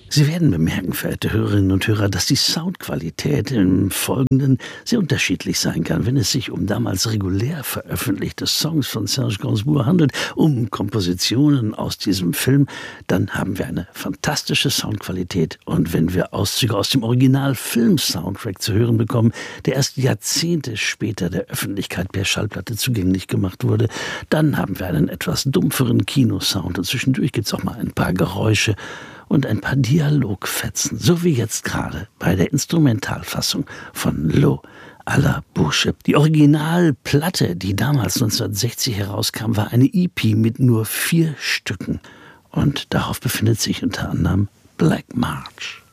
Sie werden bemerken, verehrte Hörerinnen und Hörer, dass die Soundqualität im Folgenden sehr unterschiedlich sein kann. Wenn es sich um damals regulär veröffentlichte Songs von Serge Gainsbourg handelt, um Kompositionen aus diesem Film, dann haben wir eine fantastische Soundqualität. Und wenn wir Auszüge aus dem Original-Film-Soundtrack zu hören bekommen, der erst Jahrzehnte später der Öffentlichkeit per Schallplatte zugänglich gemacht wurde, dann haben wir einen etwas dumpferen Kinosound. Und zwischendurch gibt es auch mal ein paar Geräusche und ein paar Dialogfetzen, so wie jetzt gerade bei der Instrumentalfassung von L'eau à la bouche. Die Originalplatte, die damals 1960 herauskam, war eine EP mit nur 4 Stücken. Und darauf befindet sich unter anderem Black March.